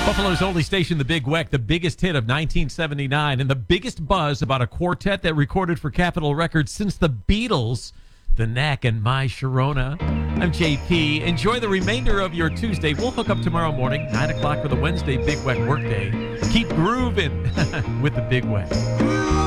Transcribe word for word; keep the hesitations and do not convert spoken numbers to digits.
Buffalo's only station, The Big Weck, the biggest hit of nineteen seventy-nine, and the biggest buzz about a quartet that recorded for Capitol Records since the Beatles, The Knack and My Sharona. I'm J P. Enjoy the remainder of your Tuesday. We'll hook up tomorrow morning, nine o'clock for the Wednesday Big Weck workday. Keep grooving with The Big Weck.